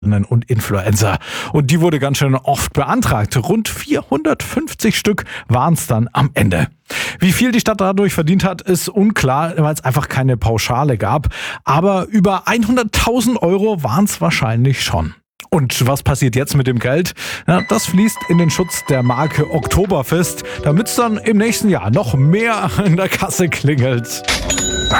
und Influencer. Und die wurde ganz schön oft beantragt. Rund 450 Stück waren es dann am Ende. Wie viel die Stadt dadurch verdient hat, ist unklar, weil es einfach keine Pauschale gab. Aber über 100.000 Euro waren es wahrscheinlich schon. Und was passiert jetzt mit dem Geld? Ja, das fließt in den Schutz der Marke Oktoberfest, damit es dann im nächsten Jahr noch mehr in der Kasse klingelt.